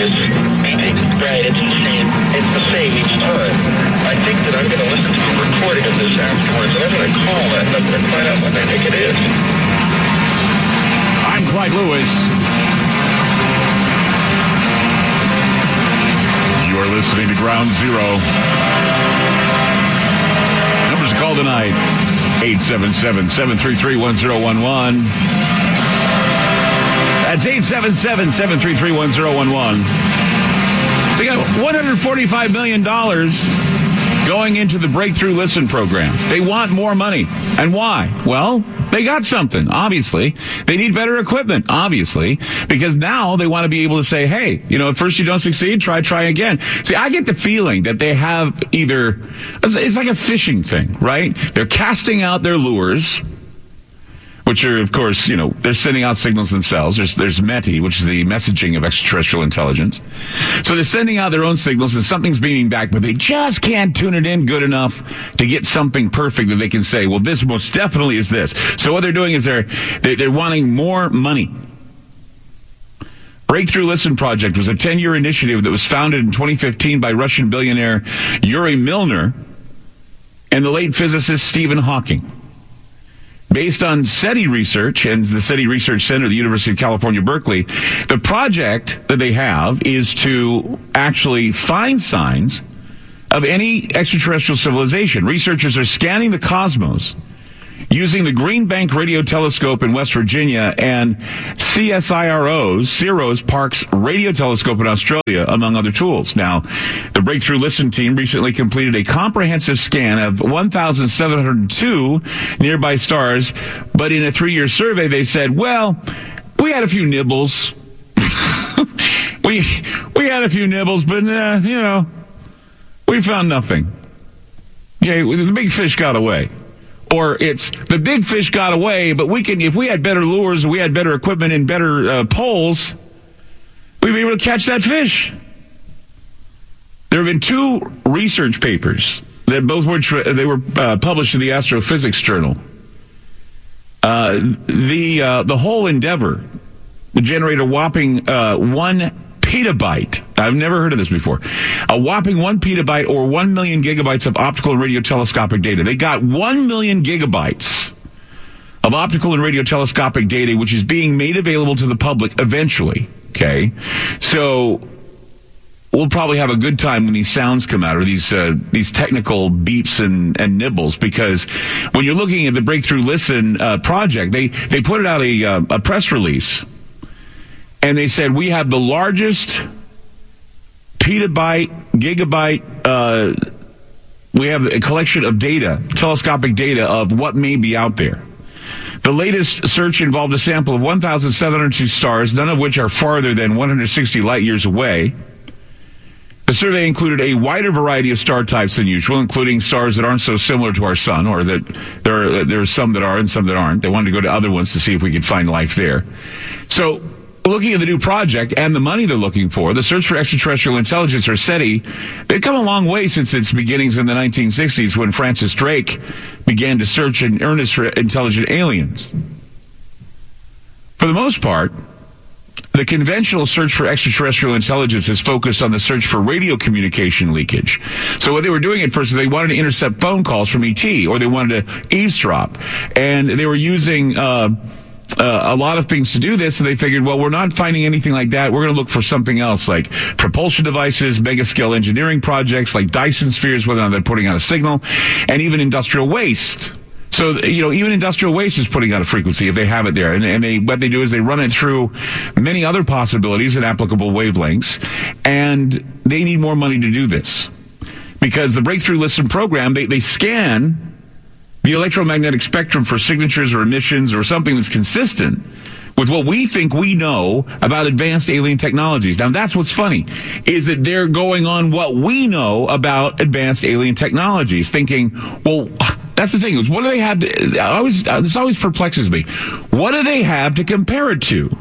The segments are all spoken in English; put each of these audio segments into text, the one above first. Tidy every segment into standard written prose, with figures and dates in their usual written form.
is beeping. Right, it's the same. It's the same each time. I think that I'm going to listen to the recording of this afterwards, and I'm going to call it and find out what I think it is. I'm Clyde Lewis. You are listening to Ground Zero. Numbers to call tonight, 877-733-1011. That's 877-733-1011. So you got $145 million going into the Breakthrough Listen program. They want more money. And why? Well, they got something, obviously. They need better equipment, obviously, because now they want to be able to say, hey, at first you don't succeed, try again. See, I get the feeling that they have it's like a fishing thing, right? They're casting out their lures, which are, of course, they're sending out signals themselves. There's METI, which is the messaging of extraterrestrial intelligence. So they're sending out their own signals and something's beaming back, but they just can't tune it in good enough to get something perfect that they can say, well, this most definitely is this. So what they're doing is they're wanting more money. Breakthrough Listen Project was a 10-year initiative that was founded in 2015 by Russian billionaire Yuri Milner and the late physicist Stephen Hawking. Based on SETI research and the SETI Research Center at the University of California, Berkeley, the project that they have is to actually find signs of any extraterrestrial civilization. Researchers are scanning the cosmos using the Green Bank Radio Telescope in West Virginia and CSIRO's Parkes Radio Telescope in Australia, among other tools. Now, the Breakthrough Listen team recently completed a comprehensive scan of 1,702 nearby stars, but in a 3-year survey, they said, well, we had a few nibbles. we had a few nibbles, but, we found nothing. Okay, the big fish got away. Or it's the big fish got away, but if we had better lures, we had better equipment and better poles, we'd be able to catch that fish. There have been 2 research papers that both were published in the Astrophysics Journal. The whole endeavor to generate a whopping 1 petabyte. I've never heard of this before. A whopping 1 petabyte or 1 million gigabytes of optical and radio telescopic data. They got 1 million gigabytes of optical and radio telescopic data, which is being made available to the public eventually. Okay. So we'll probably have a good time when these sounds come out, or these technical beeps and nibbles, because when you're looking at the Breakthrough Listen project, they put it out a press release. And they said, we have the largest petabyte, gigabyte, we have a collection of data, telescopic data of what may be out there. The latest search involved a sample of 1,702 stars, none of which are farther than 160 light years away. The survey included a wider variety of star types than usual, including stars that aren't so similar to our sun, or that there are some that are and some that aren't. They wanted to go to other ones to see if we could find life there. So, looking at the new project and the money they're looking for, the Search for Extraterrestrial Intelligence, or SETI, they've come a long way since its beginnings in the 1960s when Francis Drake began to search in earnest for intelligent aliens. For the most part, the conventional search for extraterrestrial intelligence is focused on the search for radio communication leakage. So what they were doing at first is they wanted to intercept phone calls from ET, or they wanted to eavesdrop. And they were using a lot of things to do this, and they figured, well, we're not finding anything like that. We're going to look for something else, like propulsion devices, mega-scale engineering projects, like Dyson spheres, whether or not they're putting out a signal, and even industrial waste. So, even industrial waste is putting out a frequency if they have it there. And what they do is they run it through many other possibilities and applicable wavelengths, and they need more money to do this. Because the Breakthrough Listen program, they scan the electromagnetic spectrum for signatures or emissions or something that's consistent with what we think we know about advanced alien technologies. Now, that's what's funny, is that they're going on what we know about advanced alien technologies, thinking, well, that's the thing. What do they have this always perplexes me. What do they have to compare it to?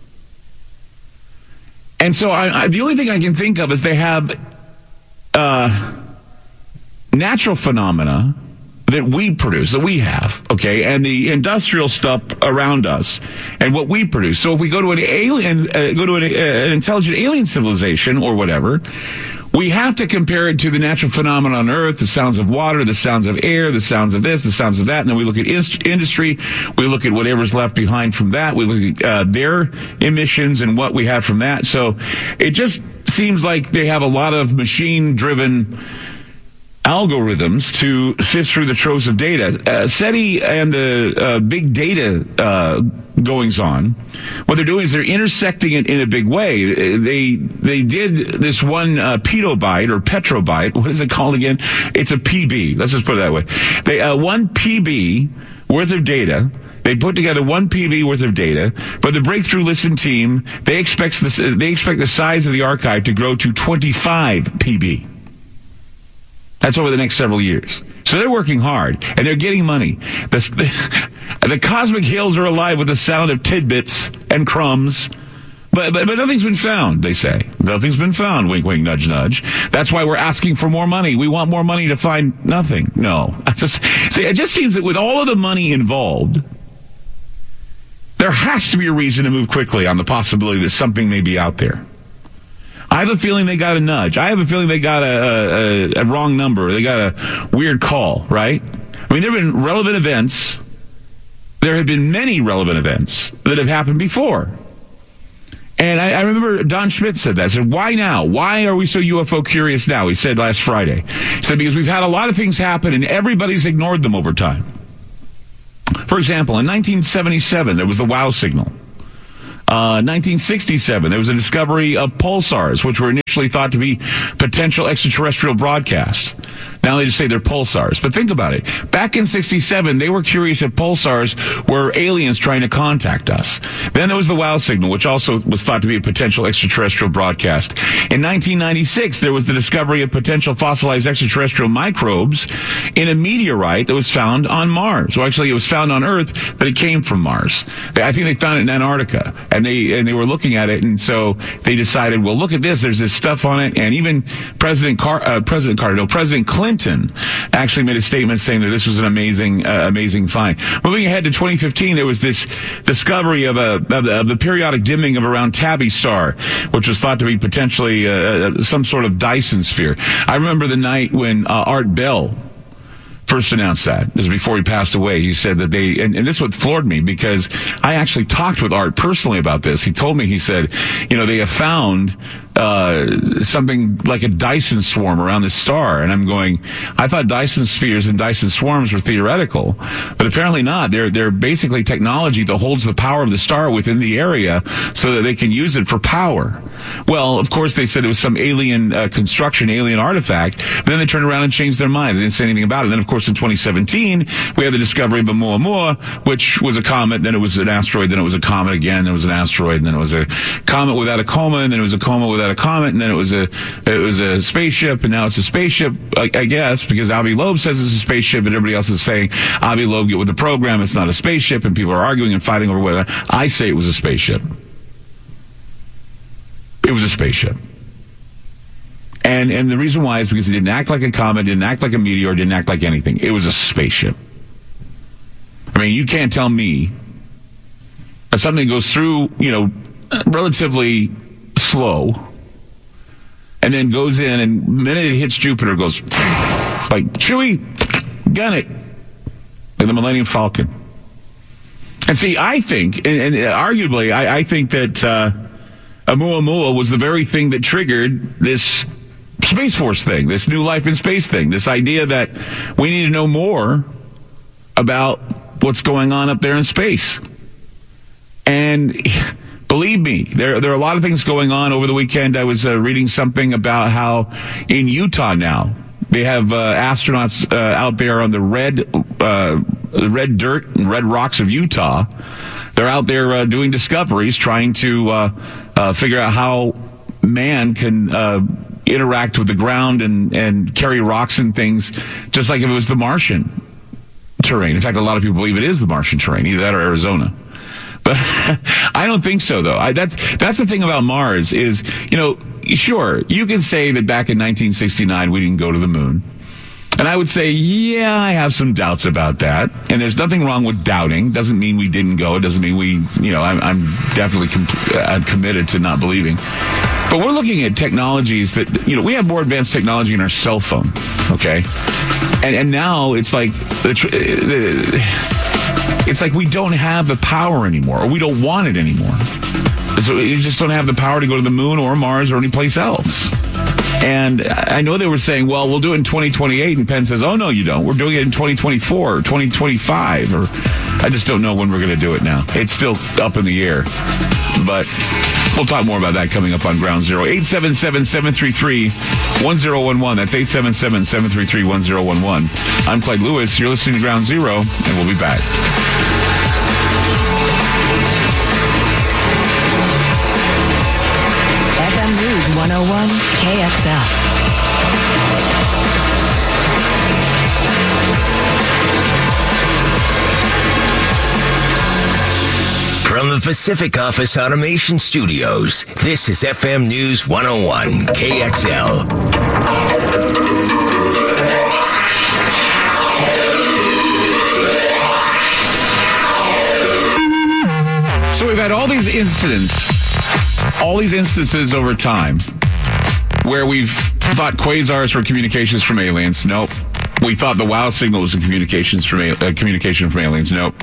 And so the only thing I can think of is they have natural phenomena that we produce, that we have, okay, and the industrial stuff around us, and what we produce. So if we go to an alien, an intelligent alien civilization or whatever, we have to compare it to the natural phenomena on Earth, the sounds of water, the sounds of air, the sounds of this, the sounds of that, and then we look at industry, we look at whatever's left behind from that, we look at their emissions and what we have from that. So it just seems like they have a lot of machine-driven algorithms to sift through the troves of data. SETI and the big data goings on, what they're doing is they're intersecting it in a big way. They did this one petabyte or petrobyte. What is it called again? It's a PB. Let's just put it that way. They one PB worth of data. They put together 1 PB worth of data, but the Breakthrough Listen team, they expect the size of the archive to grow to 25 PB. That's over the next several years. So they're working hard, and they're getting money. The cosmic hills are alive with the sound of tidbits and crumbs. But nothing's been found, they say. Nothing's been found, wink, wink, nudge, nudge. That's why we're asking for more money. We want more money to find nothing. No. See, it just seems that with all of the money involved, there has to be a reason to move quickly on the possibility that something may be out there. I have a feeling they got a nudge. I have a feeling they got a wrong number. They got a weird call, right? I mean, there have been relevant events. There have been many relevant events that have happened before. And I remember Don Schmidt said that. I said, why now? Why are we so UFO curious now? He said last Friday. He said, because we've had a lot of things happen and everybody's ignored them over time. For example, in 1977, there was the WOW signal. 1967, there was a discovery of pulsars, which were initially thought to be potential extraterrestrial broadcasts. Now they just say they're pulsars. But think about it. Back in 67, they were curious if pulsars were aliens trying to contact us. Then there was the WOW signal, which also was thought to be a potential extraterrestrial broadcast. In 1996, there was the discovery of potential fossilized extraterrestrial microbes in a meteorite that was found on Mars. Well, actually, it was found on Earth, but it came from Mars. I think they found it in Antarctica. And they were looking at it, and so they decided, well, look at this. There's this stuff on it, and even President Clinton actually made a statement saying that this was an amazing find. Moving ahead to 2015, there was this discovery of the periodic dimming of around Tabby star, which was thought to be potentially some sort of Dyson sphere. I remember the night when Art Bell first announced that. This is before he passed away. He said that and this what floored me, because I actually talked with Art personally about this. He told me, he said, they have found something like a Dyson swarm around this star. And I'm going, I thought Dyson spheres and Dyson swarms were theoretical, but apparently not. They're basically technology that holds the power of the star within the area so that they can use it for power. Well, of course, they said it was some alien construction, alien artifact. But then they turned around and changed their minds. They didn't say anything about it. And then, of course, in 2017, we had the discovery of Oumuamua, which was a comet, then it was an asteroid, then it was a comet again, then it was an asteroid, and then it was a comet without a coma, and then it was a coma without a comet, and then it was a spaceship, and now it's a spaceship, I guess, because Avi Loeb says it's a spaceship, and everybody else is saying, Avi Loeb, get with the program, it's not a spaceship, and people are arguing and fighting over whether. I say it was a spaceship. It was a spaceship. And the reason why is because it didn't act like a comet, didn't act like a meteor, didn't act like anything. It was a spaceship. I mean, you can't tell me that something goes through, relatively slow, and then goes in, and the minute it hits Jupiter, goes like Chewie, gun it, like the Millennium Falcon. And see, I think, and arguably, I think that Oumuamua was the very thing that triggered this Space Force thing, this new life in space thing, this idea that we need to know more about what's going on up there in space. And believe me, there are a lot of things going on. Over the weekend, I was reading something about how in Utah now, they have astronauts out there on the red dirt and red rocks of Utah. They're out there doing discoveries, trying to figure out how man can interact with the ground and carry rocks and things, just like if it was the Martian terrain. In fact, a lot of people believe it is the Martian terrain, either that or Arizona. But I don't think so, though. That's the thing about Mars is, sure, you can say that back in 1969 we didn't go to the moon. And I would say, yeah, I have some doubts about that. And there's nothing wrong with doubting. Doesn't mean we didn't go. It doesn't mean I'm definitely I'm committed to not believing. But we're looking at technologies that, we have more advanced technology in our cell phone, okay? And now it's like we don't have the power anymore, or we don't want it anymore. So you just don't have the power to go to the moon or Mars or any place else. And I know they were saying, well, we'll do it in 2028. And Penn says, oh, no, you don't. We're doing it in 2024 or 2025. Or I just don't know when we're going to do it now. It's still up in the air. But we'll talk more about that coming up on Ground Zero. 877-733-1011. That's 877-733-1011. I'm Clyde Lewis. You're listening to Ground Zero, and we'll be back. FM News 101 KXL. From the Pacific Office Automation Studios, this is FM News 101 KXL. So we've had all these instances over time where we've thought quasars were communications from aliens. Nope. We thought the WOW signal was a communication from aliens. Nope.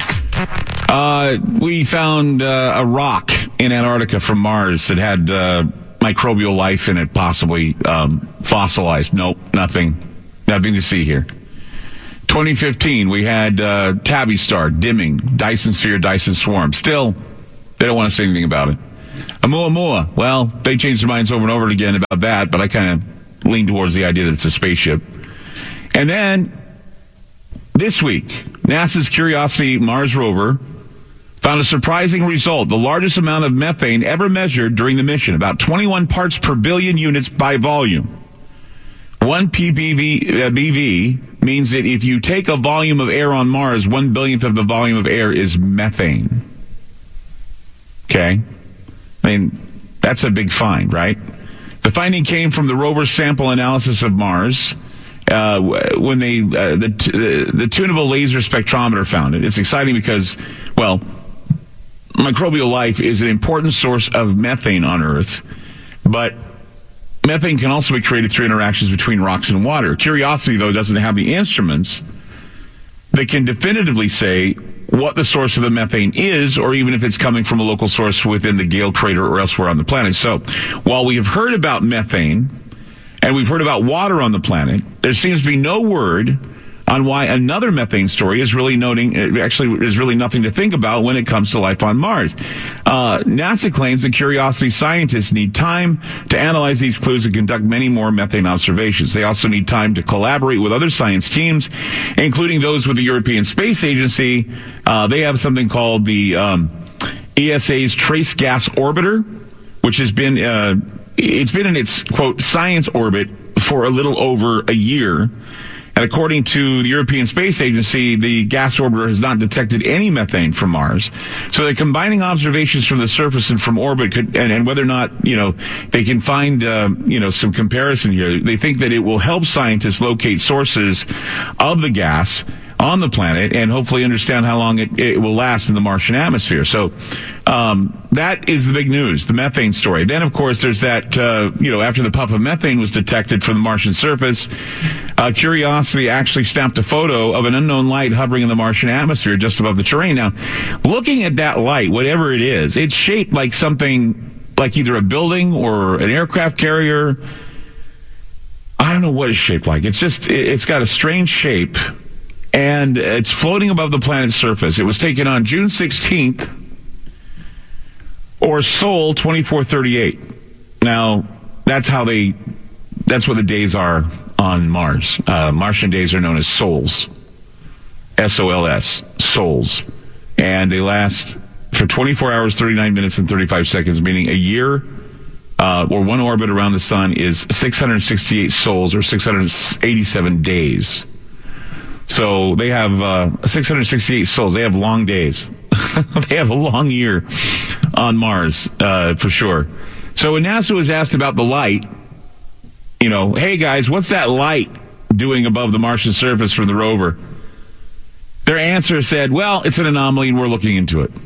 We found a rock in Antarctica from Mars that had microbial life in it, possibly fossilized. Nope, nothing to see here. 2015, we had Tabby Star, dimming, Dyson Sphere, Dyson Swarm. Still, they don't want to say anything about it. Oumuamua, well, they changed their minds over and over again about that, but I kind of lean towards the idea that it's a spaceship. And then, this week, NASA's Curiosity Mars rover found a surprising result, the largest amount of methane ever measured during the mission, about 21 parts per billion units by volume. 1 ppb means that if you take a volume of air on Mars, 1/billionth of the volume of air is methane. Okay? I mean, that's a big find, right? The finding came from the rover's sample analysis of Mars. When the tunable laser spectrometer found it. It's exciting because, well, microbial life is an important source of methane on Earth, but methane can also be created through interactions between rocks and water. Curiosity, though, doesn't have the instruments that can definitively say what the source of the methane is, or even if it's coming from a local source within the Gale crater or elsewhere on the planet. So, while we have heard about methane, and we've heard about water on the planet, there seems to be no word on why another methane story is really nothing to think about when it comes to life on Mars. NASA claims that Curiosity scientists need time to analyze these clues and conduct many more methane observations. They also need time to collaborate with other science teams, including those with the European Space Agency. They have something called the ESA's Trace Gas Orbiter, which has been it's been in its, quote, science orbit for a little over a year. And according to the European Space Agency, the gas orbiter has not detected any methane from Mars. So they're combining observations from the surface and from orbit and whether or not, they can find, some comparison here. They think that it will help scientists locate sources of the gas on the planet and hopefully understand how long it will last in the Martian atmosphere. So that is the big news, the methane story. Then, of course, there's that, after the puff of methane was detected from the Martian surface, Curiosity actually snapped a photo of an unknown light hovering in the Martian atmosphere just above the terrain. Now, looking at that light, whatever it is, it's shaped like something like either a building or an aircraft carrier. I don't know what it's shaped like. It's got a strange shape. And it's floating above the planet's surface. It was taken on June 16th, or Sol 2438. Now, that's what the days are on Mars. Martian days are known as sols. S-O-L-S. Sols. And they last for 24 hours, 39 minutes, and 35 seconds, meaning a year, or one orbit around the sun is 668 sols, or 687 days. So they have 668 sols. They have long days. They have a long year on Mars, for sure. So when NASA was asked about the light, hey guys, what's that light doing above the Martian surface from the rover? Their answer said, well, it's an anomaly and we're looking into it.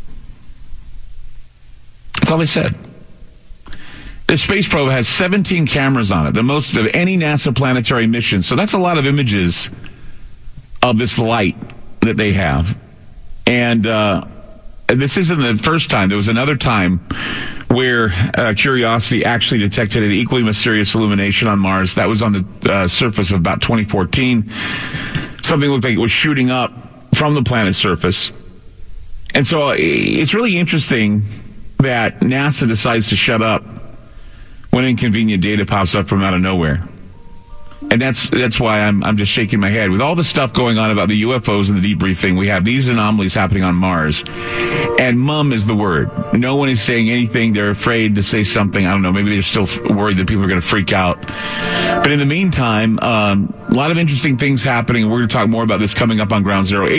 That's all they said. The space probe has 17 cameras on it, the most of any NASA planetary mission. So that's a lot of images of this light that they have. And this isn't the first time. There was another time where Curiosity actually detected an equally mysterious illumination on Mars. That was on the surface of about 2014. Something looked like it was shooting up from the planet's surface. And so it's really interesting that NASA decides to shut up when inconvenient data pops up from out of nowhere. And that's why I'm just shaking my head. With all the stuff going on about the UFOs and the debriefing, we have these anomalies happening on Mars. And mum is the word. No one is saying anything. They're afraid to say something. I don't know. Maybe they're still worried that people are going to freak out. But in the meantime, a lot of interesting things happening. We're going to talk more about this coming up on Ground Zero.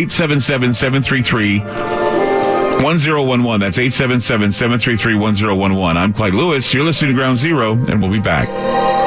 877-733-1011. That's 877-733-1011. I'm Clyde Lewis. You're listening to Ground Zero, and we'll be back.